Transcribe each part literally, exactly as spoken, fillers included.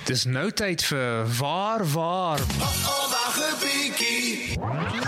Dis nou tyd vir waar, waar. Oh, oh, wag 'n bietjie.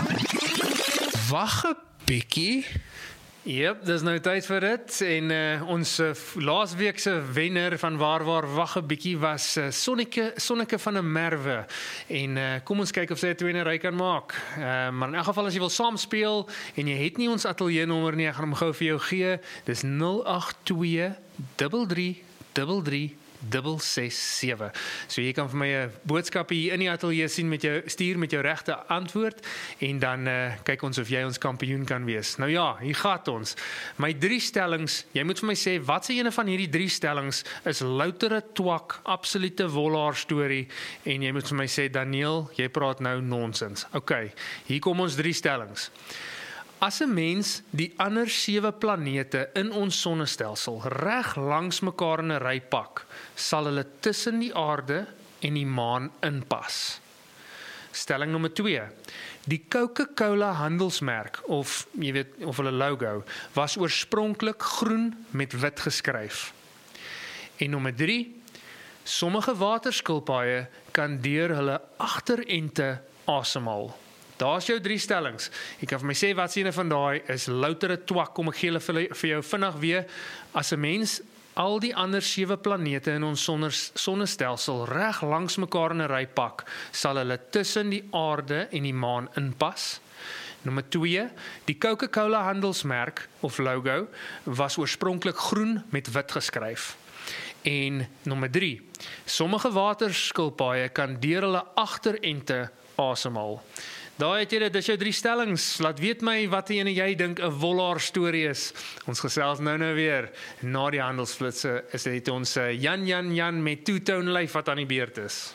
Wag 'n bietjie. Jep, dis nou tyd vir dit en uh, ons uh, laasweekse wenner van waar waar wag 'n bietjie was uh, Sonneke Sonneke van der Merwe en uh, kom ons kyk of sy 'n tweede ry kan maak. Uh, maar in elk geval as jy wil saam speel en jy het nie ons ateljee nommer nie, ek gaan hom gou vir jou gee. Dis nul agt twee drie drie drie drie ses ses sewe. So jy kan vir my 'n boodskap hier in die ateljee sien met jou stuur met jou regte antwoord en dan uh, kyk ons of jy ons kampioen kan wees. Nou ja, hier gaan ons. My drie stellings, jy moet vir my sê watse ene van hierdie drie stellings is loutere twak, absolute wollaar storie en jy moet vir my sê Daniel, jy praat nou nonsens. OK, hier kom ons drie stellings. As 'n mens die ander sewe planete in ons sonnestelsel reg langs mekaar in 'n ry pak, sal hulle tussen die aarde en die maan inpas. Stelling nommer twee. Die Coca-Cola handelsmerk of jy weet of hulle logo was oorspronklik groen met wit geskryf. En nommer drie. Sommige waterskilpaaie kan deur hulle agterente asemhaal. Daar's jou drie stellings. Jy kan vir my sê wat sien van daai is loutere twak, kom ek gee hulle vir jou vinnig weer. As 'n mens al die ander sewe planete in ons sonnestelsel reg langs mekaar in 'n ry pak, sal hulle tussen die aarde en die maan inpas. Nommer twee, die Coca-Cola handelsmerk of logo was oorspronklik groen met wit geskryf. En nommer drie, sommige waterskilpaaie kan deur hulle agterente asemhaal. Daar het jy dit, dis jou drie stellings. Laat weet my wat ene jy dink 'n wollaar storie is. Ons gesels nou nou weer. Na die handelsflitse is dit ons Jan Jan Jan met two-tone lyf wat aan die beurt is.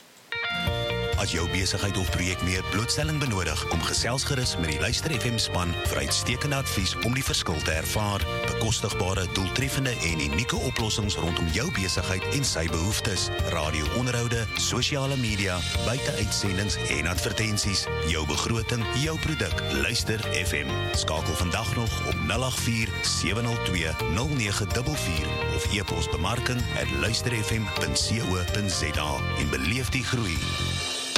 As jou besigheid of projek meer blootstelling benodig, kom gesels gerus met die Luister F M span vir uitstekende advies om die verskil te ervaar, bekostigbare, doeltreffende en unieke oplossings rondom jou besigheid en sy behoeftes, radio-onderhoude, sosiale media, buite-uitsendings en advertensies, jou begroting, jou produk, Luister F M. Skakel vandag nog op nul agt vier sewe nul twee nul nege vier vier of e-pos bemarking at luisterfm punt co punt za en beleef die groei.